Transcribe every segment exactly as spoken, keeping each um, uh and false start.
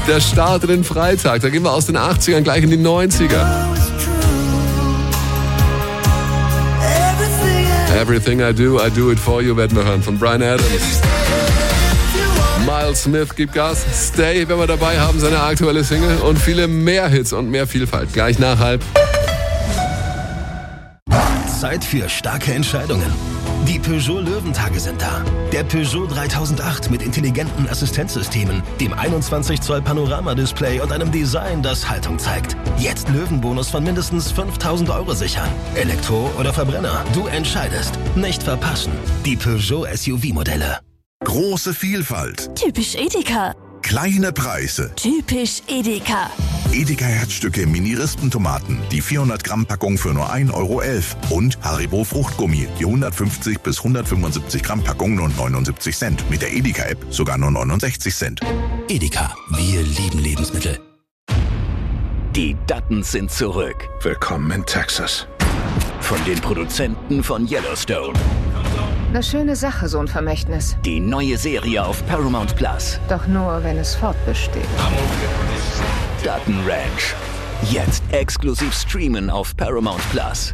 Der Start in den Freitag. Da gehen wir aus den achtzigern gleich in die neunziger. Everything I do, I do it for you, werden wir hören von Bryan Adams. Miles Smith gibt Gas. Stay, wenn wir dabei haben, seine aktuelle Single. Und viele mehr Hits und mehr Vielfalt. Gleich nach halb. Zeit für starke Entscheidungen. Die Peugeot Löwentage sind da. Der Peugeot dreitausendacht mit intelligenten Assistenzsystemen, dem einundzwanzig Zoll Panoramadisplay und einem Design, das Haltung zeigt. Jetzt Löwenbonus von mindestens fünftausend Euro sichern. Elektro oder Verbrenner, du entscheidest. Nicht verpassen. Die Peugeot S U V-Modelle. Große Vielfalt. Typisch Edeka. Kleine Preise. Typisch Edeka. Edeka Herzstücke Mini-Rispentomaten, die vierhundert Gramm Packung für nur ein Euro elf. Und Haribo Fruchtgummi, die hundertfünfzig bis hundertfünfundsiebzig Gramm Packung nur neunundsiebzig Cent. Mit der Edeka-App sogar nur neunundsechzig Cent. Edeka, wir lieben Lebensmittel. Die Duttons sind zurück. Willkommen in Texas. Von den Produzenten von Yellowstone. Eine schöne Sache, so ein Vermächtnis. Die neue Serie auf Paramount Plus. Doch nur, wenn es fortbesteht. Dutton Ranch. Jetzt exklusiv streamen auf Paramount Plus.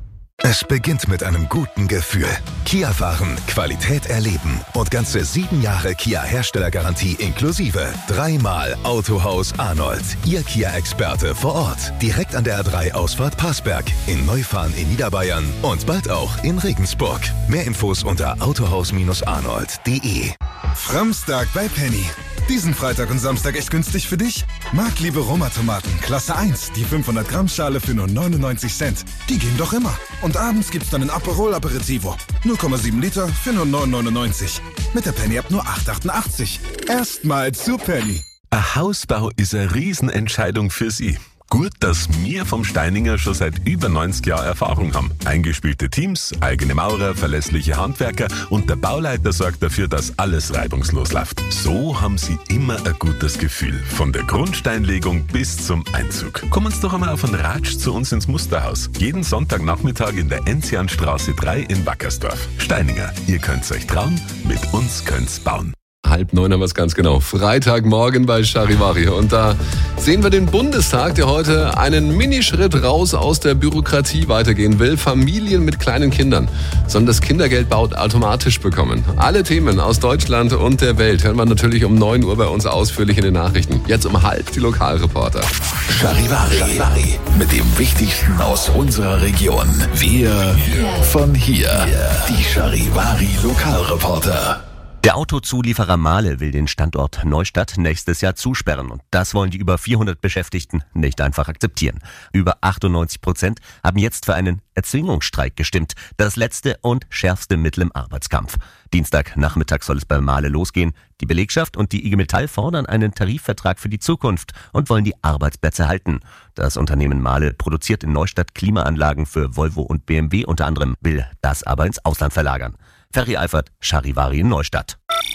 Es beginnt mit einem guten Gefühl. Kia fahren, Qualität erleben und ganze sieben Jahre Kia-Herstellergarantie inklusive. Dreimal Autohaus Arnold. Ihr Kia-Experte vor Ort. Direkt an der A drei Ausfahrt Passberg. In Neufahren in Niederbayern und bald auch in Regensburg. Mehr Infos unter autohaus Arnold punkt de. Framstag bei Penny. Diesen Freitag und Samstag echt günstig für dich? Marktliebe Roma-Tomaten, Klasse eins, die fünfhundert Gramm Schale für nur neunundneunzig Cent. Die gehen doch immer. Und abends gibt's dann ein Aperol Aperitivo. null Komma sieben Liter für nur neun neunundneunzig. Mit der Penny-App nur acht achtundachtzig. Erstmal zu Penny. Ein Hausbau ist eine Riesenentscheidung für Sie. Gut, dass wir vom Steininger schon seit über neunzig Jahren Erfahrung haben. Eingespielte Teams, eigene Maurer, verlässliche Handwerker und der Bauleiter sorgt dafür, dass alles reibungslos läuft. So haben Sie immer ein gutes Gefühl. Von der Grundsteinlegung bis zum Einzug. Kommen Sie doch einmal auf einen Ratsch zu uns ins Musterhaus. Jeden Sonntagnachmittag in der Enzianstraße drei in Wackersdorf. Steininger, ihr könnt's euch trauen, mit uns könnt's bauen. Halb neun haben wir es ganz genau. Freitagmorgen bei Charivari. Und da sehen wir den Bundestag, der heute einen Minischritt raus aus der Bürokratie weitergehen will. Familien mit kleinen Kindern sollen das Kindergeld automatisch bekommen. Alle Themen aus Deutschland und der Welt hören wir natürlich um neun Uhr bei uns ausführlich in den Nachrichten. Jetzt um halb die Lokalreporter. Charivari. Charivari. Mit dem Wichtigsten aus unserer Region. Wir von hier. Die Charivari Lokalreporter. Der Autozulieferer Mahle will den Standort Neustadt nächstes Jahr zusperren und das wollen die über vierhundert Beschäftigten nicht einfach akzeptieren. Über achtundneunzig Prozent haben jetzt für einen Erzwingungsstreik gestimmt, das letzte und schärfste Mittel im Arbeitskampf. Dienstagnachmittag soll es bei Mahle losgehen. Die Belegschaft und die I G Metall fordern einen Tarifvertrag für die Zukunft und wollen die Arbeitsplätze halten. Das Unternehmen Mahle produziert in Neustadt Klimaanlagen für Volvo und B M W unter anderem, will das aber ins Ausland verlagern. Ferry Eifert, Charivari in Neustadt.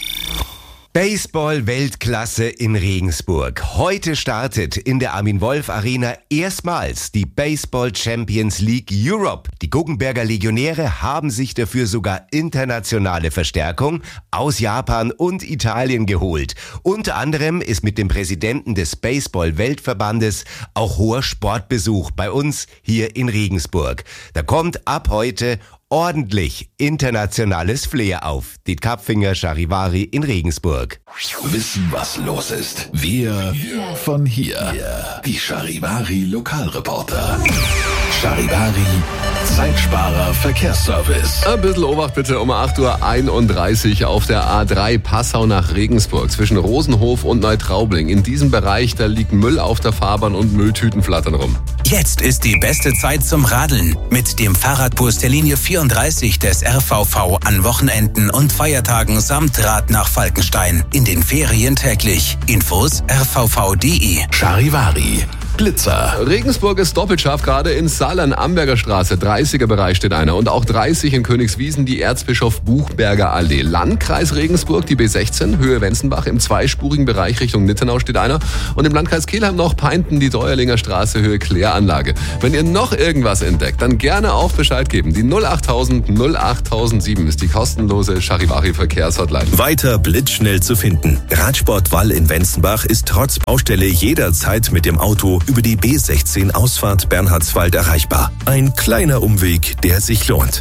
Baseball-Weltklasse in Regensburg. Heute startet in der Armin-Wolf-Arena erstmals die Baseball Champions League Europe. Die Guggenberger Legionäre haben sich dafür sogar internationale Verstärkung aus Japan und Italien geholt. Unter anderem ist mit dem Präsidenten des Baseball-Weltverbandes auch hoher Sportbesuch bei uns hier in Regensburg. Da kommt ab heute ordentlich internationales Flair auf. Die Kapfinger Charivari in Regensburg. Wissen, was los ist. Wir von hier. Die Charivari Lokalreporter. Charivari Zeitsparer Verkehrsservice. Ein bisschen Obacht bitte um acht Uhr einunddreißig auf der A drei Passau nach Regensburg zwischen Rosenhof und Neutraubling. In diesem Bereich, da liegt Müll auf der Fahrbahn und Mülltüten flattern rum. Jetzt ist die beste Zeit zum Radeln. Mit dem Fahrradbus der Linie vierunddreißig des R V V an Wochenenden und Feiertagen samt Rad nach Falkenstein. In den Ferien täglich. Infos r v v punkt de. Charivari. Blitzer. Regensburg ist doppelt scharf, gerade in Saarland, Amberger Straße, dreißiger Bereich steht einer. Und auch dreißig in Königswiesen, die Erzbischof Buchberger Allee. Landkreis Regensburg, die B sechzehn, Höhe Wenzenbach, im zweispurigen Bereich Richtung Nittenau steht einer. Und im Landkreis Kelheim noch Peinten, die Deuerlinger Straße, Höhe Kläranlage. Wenn ihr noch irgendwas entdeckt, dann gerne auch Bescheid geben. Die null achttausend null achttausendsieben ist die kostenlose Charivari-Verkehrshotline. Weiter blitzschnell zu finden. Radsport Wall in Wenzenbach ist trotz Baustelle jederzeit mit dem Auto über die B sechzehn Ausfahrt Bernhardswald erreichbar. Ein kleiner Umweg, der sich lohnt.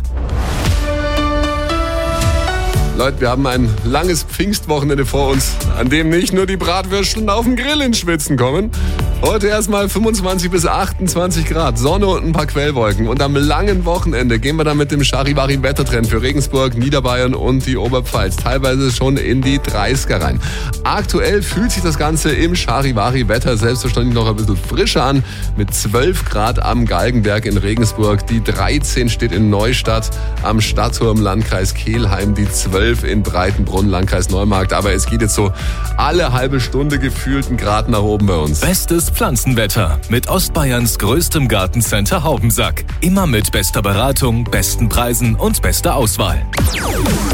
Leute, wir haben ein langes Pfingstwochenende vor uns, an dem nicht nur die Bratwürsteln auf dem Grill ins Schwitzen kommen. Heute erstmal fünfundzwanzig bis achtundzwanzig Grad, Sonne und ein paar Quellwolken. Und am langen Wochenende gehen wir dann mit dem Charivari-Wettertrend für Regensburg, Niederbayern und die Oberpfalz. Teilweise schon in die dreißiger rein. Aktuell fühlt sich das Ganze im Charivari-Wetter selbstverständlich noch ein bisschen frischer an. Mit zwölf Grad am Galgenberg in Regensburg. Die dreizehn steht in Neustadt, am Stadtturm Landkreis Kelheim. Die zwölf in Breitenbrunn, Landkreis Neumarkt. Aber es geht jetzt so alle halbe Stunde gefühlt einen Grad nach oben bei uns. Bestes Pflanzenwetter mit Ostbayerns größtem Gartencenter Haubensack. Immer mit bester Beratung, besten Preisen und bester Auswahl.